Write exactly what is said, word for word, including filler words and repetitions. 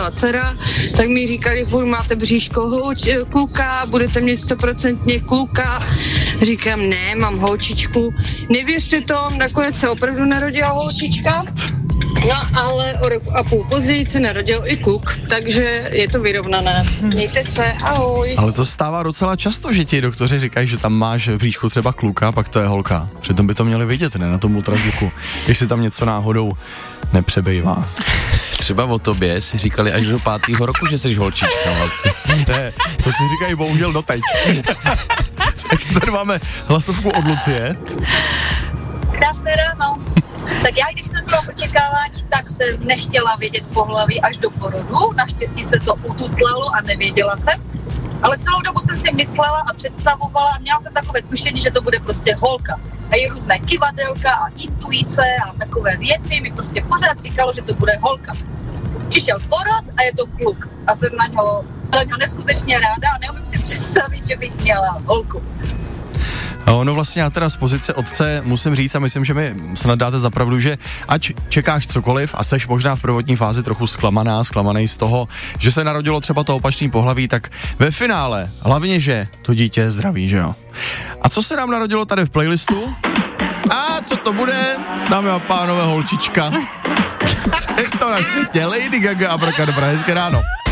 narodila dcera, tak mi říkali, furt máte bříško houč, kluka, budete mít stoprocentně kluka. Říkám, ne, mám holčičku. Nevěřte to, nakonec se opravdu narodila holčička. No, ale o roku a půl později se narodil i kluk, takže je to vyrovnané. Mějte se, ahoj. Ale to stává docela často, že ti doktoři říkají, že tam máš v bříšku třeba kluka, pak to je holka. Přitom by to měli vidět, ne, na tom ultrazvuku, jestli tam něco náhodou nepřebejvá. Třeba o tobě si říkali až do pátého roku, že jsi holčička vlastně. Ne, to si říkají bohužel doteď. Tak tady máme hlasovku od Lucie. Krásné ráno. Tak já, když jsem byla v očekávání, tak jsem nechtěla vědět pohlaví až do porodu. Naštěstí se to ututlalo a nevěděla jsem. Ale celou dobu jsem si myslela a představovala a měla jsem takové tušení, že to bude prostě holka. A i různé kivadelka a intuice a takové věci mi prostě pořád říkalo, že to bude holka. Přišel porod a je to kluk. A jsem na něho, za něho neskutečně ráda a neumím si představit, že bych měla holku. No vlastně já teda z pozice otce musím říct a myslím, že mi snad dáte za pravdu, že ať čekáš cokoliv a seš možná v prvotní fázi trochu zklamaná, zklamaný z toho, že se narodilo třeba to opačný pohlaví, tak ve finále hlavně, že to dítě je zdravý, že jo. A co se nám narodilo tady v playlistu? A co to bude? Dámy a pánové, holčička. Je to na světě, Lady Gaga, Abracadabra, hezké ráno.